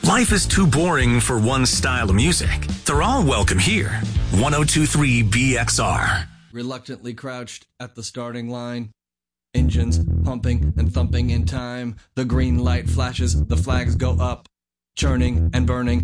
Life is too boring for one style of music. They're all welcome here. 102.3 BXR. Reluctantly crouched at the starting line. Engines pumping and thumping in time. The green light flashes, the flags go up. Churning and burning,